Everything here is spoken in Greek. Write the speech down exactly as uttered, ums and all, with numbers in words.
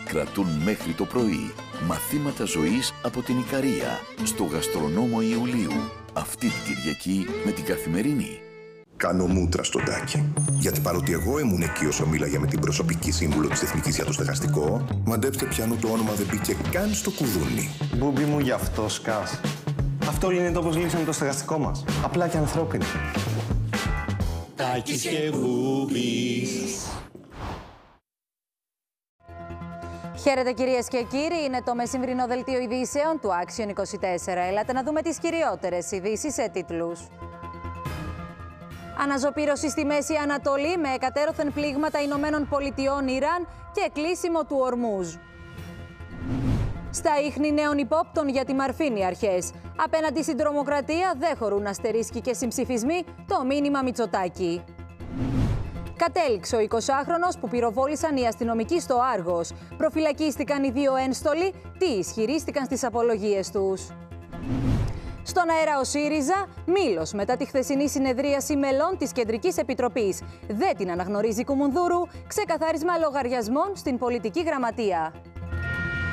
κρατούν μέχρι το πρωί. Μαθήματα ζωής από την Ικαρία, στο Γαστρονόμο Ιουλίου. Αυτή την Κυριακή με την Καθημερινή. Κάνω μούτρα στο Τάκη. Γιατί παρότι εγώ ήμουν εκεί όσο μίλαγε με την προσωπική σύμβουλο της Εθνικής για το στεγαστικό, μαντέψτε πιανού το όνομα δεν μπήκε καν στο κουδούνι. Μπούμπι μου, γι' αυτό σκάς. Αυτό είναι το πώς λύσαμε το στεγαστικό μας. Απλά και ανθρώπινο. Τάκης και Μπούμπης. Χαίρετε κυρίες και κύριοι, είναι το μεσημβρινό δελτίο ειδήσεων του Action είκοσι τέσσερα. Ελάτε να δούμε τις κυριότερες ειδήσεις σε τίτλους. Αναζωπήρωση στη Μέση Ανατολή με εκατέρωθεν πλήγματα Ηνωμένων Πολιτειών Ιράν και κλείσιμο του Ορμούζ. Στα ίχνη νέων υπόπτων για τη Μαρφίνη αρχές. Απέναντι στην τρομοκρατία δεν χωρούν αστερίσκοι και συμψηφισμοί, το μήνυμα Μητσοτάκη. Κατέληξε ο εικοσάχρονος που πυροβόλησαν οι αστυνομικοί στο Άργος. Προφυλακίστηκαν οι δύο ένστολοι, τι ισχυρίστηκαν στις απολογίες τους. Στον αέρα ο ΣΥΡΙΖΑ, μήλος μετά τη χθεσινή συνεδρίαση μελών της Κεντρικής Επιτροπής. Δεν την αναγνωρίζει Κουμουνδούρου, ξεκαθάρισμα λογαριασμών στην πολιτική γραμματεία.